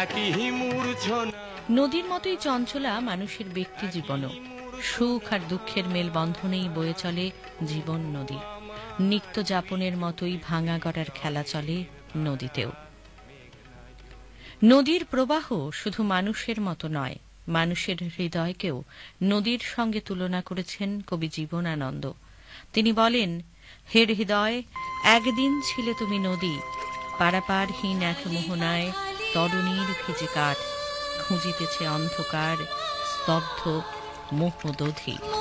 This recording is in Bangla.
একই মূর্ছনা। নদীর মতোই চঞ্চলা মানুষের ব্যক্তি জীবনও। সুখ আর দুঃখের মেলবন্ধনেই বয়ে চলে জীবন নদী। নিত্য যাপনের মতোই ভাঙা গড়ার খেলা চলে নদীতেও। নদীর প্রবাহ শুধু মানুষের মতো নয়, মানুষের হৃদয়কেও নদীর সঙ্গে তুলনা করেছেন কবি জীবনানন্দ। তিনি বলেন, হে হৃদয়, একদিন ছিলে তুমি নদী, পারাপারহীন এক মোহনায় তরুণীর ভিজে কাঠ, খুঁজিতেছে অন্ধকার স্তব্ধ মোহদধি।